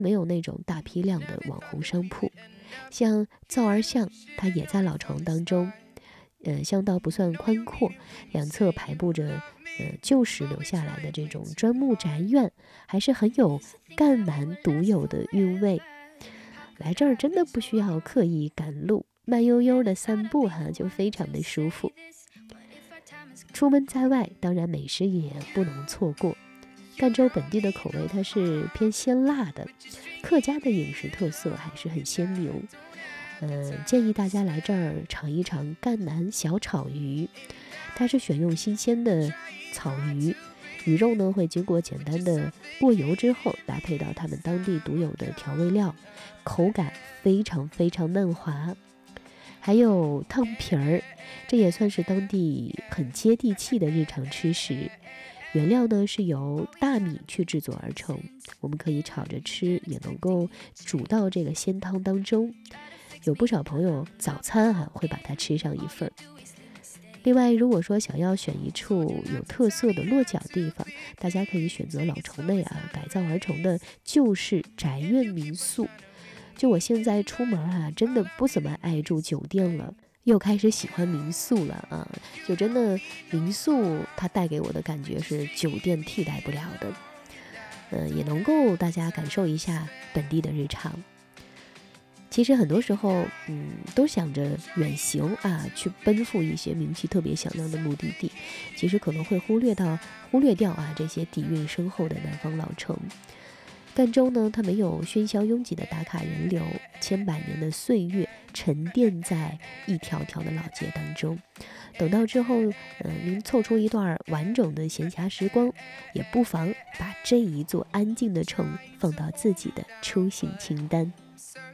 没有那种大批量的网红商铺。像皂儿巷，它也在老城当中，巷道不算宽阔，两侧排布着旧时留下来的这种砖木宅院，还是很有赣南独有的韵味。来这儿真的不需要刻意赶路，慢悠悠的散步就非常的舒服。出门在外，当然美食也不能错过。赣州本地的口味它是偏鲜辣的，客家的饮食特色还是很鲜明。建议大家来这儿尝一尝赣南小炒鱼，它是选用新鲜的草鱼，鱼肉呢会经过简单的过油之后，搭配到他们当地独有的调味料，口感非常非常嫩滑。还有烫皮儿，这也算是当地很接地气的日常吃食。原料呢是由大米去制作而成，我们可以炒着吃，也能够煮到这个鲜汤当中。有不少朋友早餐会把它吃上一份。另外，如果说想要选一处有特色的落脚地方，大家可以选择老城内改造而成的旧式宅院民宿。就我现在出门真的不怎么爱住酒店了，又开始喜欢民宿了就真的民宿它带给我的感觉是酒店替代不了的。也能够大家感受一下本地的日常。其实很多时候都想着远行去奔赴一些名气特别响亮的目的地，其实可能会忽略掉这些底蕴深厚的南方老城。赣州呢，它没有喧嚣拥挤的打卡人流，千百年的岁月沉淀在一条条的老街当中。等到之后您凑出一段完整的闲暇时光，也不妨把这一座安静的城放到自己的出行清单。